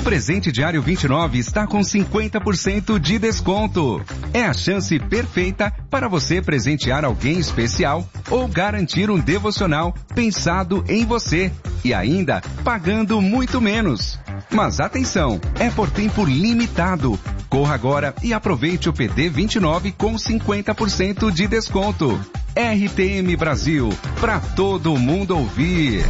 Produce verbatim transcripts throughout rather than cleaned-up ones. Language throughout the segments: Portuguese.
Presente Diário vinte e nove está com cinquenta por cento de desconto. É a chance perfeita para você presentear alguém especial ou garantir um devocional pensado em você e ainda pagando muito menos. Mas atenção, é por tempo limitado. Corra agora e aproveite o P D vinte e nove com cinquenta por cento de desconto. R T M Brasil, para todo mundo ouvir.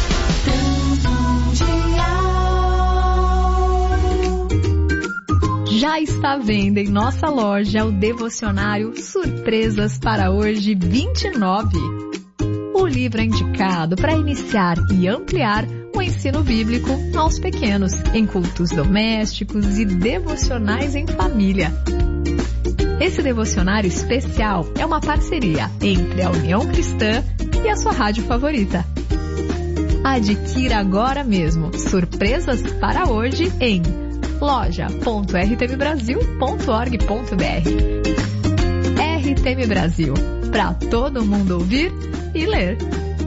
Já está à venda em nossa loja o devocionário Surpresas para Hoje vinte e nove. O livro é indicado para iniciar e ampliar o ensino bíblico aos pequenos, em cultos domésticos e devocionais em família. Esse devocionário especial é uma parceria entre a União Cristã e a sua rádio favorita. Adquira agora mesmo Surpresas para Hoje em loja ponto r t m brasil ponto org ponto b r. R T M Brasil, para todo mundo ouvir e ler.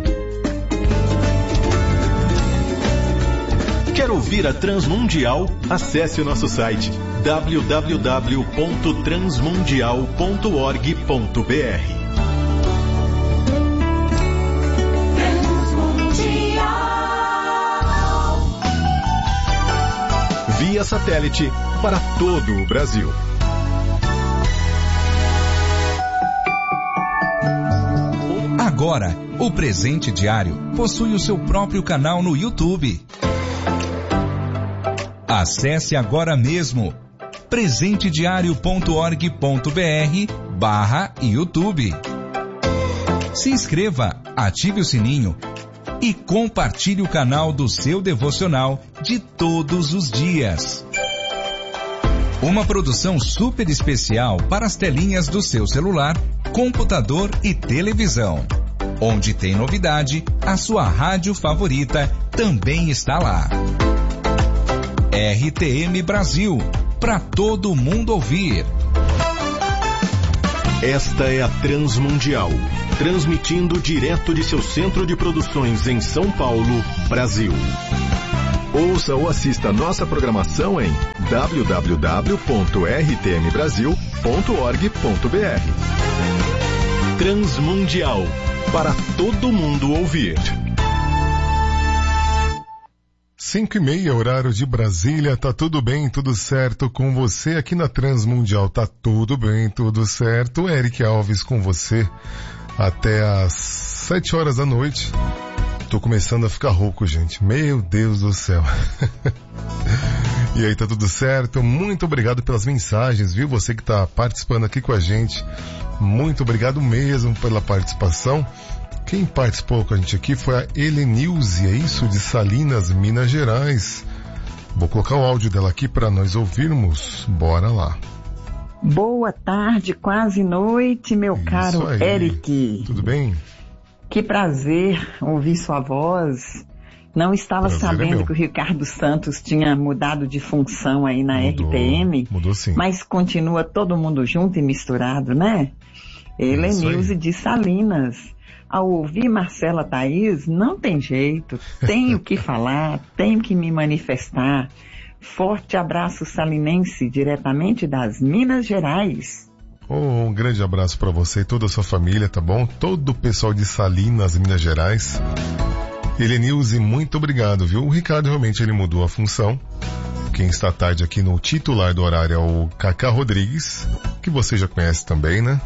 Quer ouvir a Transmundial? Acesse o nosso site w w w ponto transmundial ponto org ponto b r. Via satélite para todo o Brasil. Agora, o Presente Diário possui o seu próprio canal no YouTube. Acesse agora mesmo presente diário ponto org ponto b r barra YouTube. Se inscreva, ative o sininho e compartilhe o canal do seu devocional de todos os dias. Uma produção super especial para as telinhas do seu celular, computador e televisão. Onde tem novidade, a sua rádio favorita também está lá. R T M Brasil, para todo mundo ouvir. Esta é a Transmundial, transmitindo direto de seu centro de produções em São Paulo, Brasil. Ouça ou assista nossa programação em w w w ponto r t m brasil ponto org ponto b r. Transmundial, para todo mundo ouvir. Cinco e meia, horário de Brasília, tá tudo bem, tudo certo com você aqui na Transmundial, tá tudo bem, tudo certo. Eric Alves com você até às sete horas da noite. Tô começando a ficar rouco, gente, meu Deus do céu. E aí, tá tudo certo? Muito obrigado pelas mensagens, viu? Você que tá participando aqui com a gente, muito obrigado mesmo pela participação. Quem participou com a gente aqui foi a Helenilze, é isso? De Salinas, Minas Gerais. Vou colocar o áudio dela aqui para nós ouvirmos. Bora lá. Boa tarde, quase noite, meu isso caro aí. Eric. Tudo bem? Que prazer ouvir sua voz. Não estava prazer sabendo é que o Ricardo Santos tinha mudado de função aí na Mudou. R T M. Mudou sim. Mas continua todo mundo junto e misturado, né? Helenilze de Salinas. Ao ouvir Marcela Thaís, não tem jeito, tenho que falar, tenho que me manifestar. Forte abraço salinense, diretamente das Minas Gerais. Oh, um grande abraço para você e toda a sua família, tá bom? Todo o pessoal de Salinas, Minas Gerais. Helenilze, muito obrigado, viu? O Ricardo realmente ele mudou a função. Quem está tarde aqui no titular do horário é o Cacá Rodrigues, que você já conhece também, né?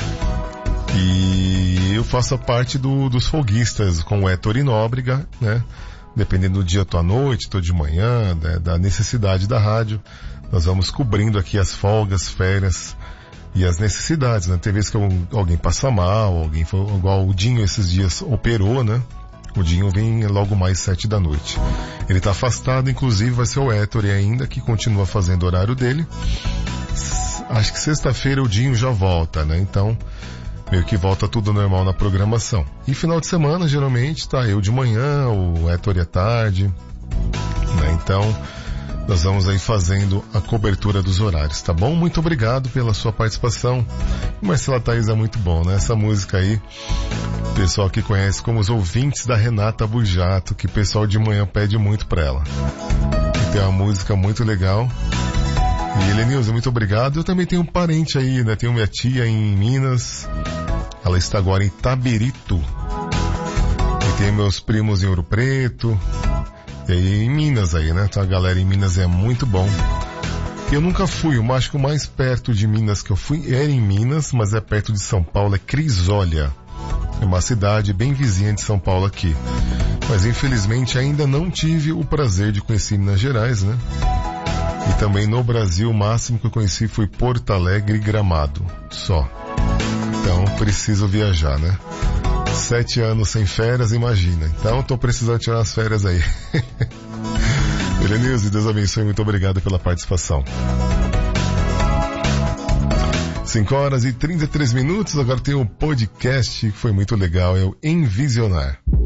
E eu faço a parte do, dos folguistas com o Héctor e Nóbrega, né? Dependendo do dia, tô à noite, tô de manhã, né? Da necessidade da rádio. Nós vamos cobrindo aqui as folgas, férias e as necessidades, né? Tem vezes que alguém passa mal, alguém foi, igual o Dinho esses dias operou, né? O Dinho vem logo mais sete da noite. Ele tá afastado, inclusive vai ser o Héctor ainda, que continua fazendo o horário dele. Acho que sexta-feira o Dinho já volta, né? Então, meio que volta tudo normal na programação. E final de semana, geralmente, tá eu de manhã, o Héctor à tarde, né? Então, nós vamos aí fazendo a cobertura dos horários, tá bom? Muito obrigado pela sua participação. O Marcela Thaís é muito bom, né? Essa música aí, o pessoal que conhece como os ouvintes da Renata Burjato, que o pessoal de manhã pede muito pra ela. Tem uma música muito legal. E Helenilza, muito obrigado. Eu também tenho um parente aí, né? Tenho minha tia em Minas. Ela está agora em Tabirito. E tem meus primos em Ouro Preto. E aí em Minas aí, né? Então a galera em Minas é muito bom. Eu nunca fui, eu acho que o mais perto de Minas que eu fui era em Minas, mas é perto de São Paulo, é Crisólia. É uma cidade bem vizinha de São Paulo aqui. Mas infelizmente ainda não tive o prazer de conhecer Minas Gerais, né? E também no Brasil, o máximo que eu conheci foi Porto Alegre e Gramado, só. Então, preciso viajar, né? Sete anos sem férias, imagina. Então, tô precisando tirar as férias aí. Helenilza, Deus abençoe, muito obrigado pela participação. cinco horas e trinta e três minutos, agora tem um podcast que foi muito legal, é o Envisionar.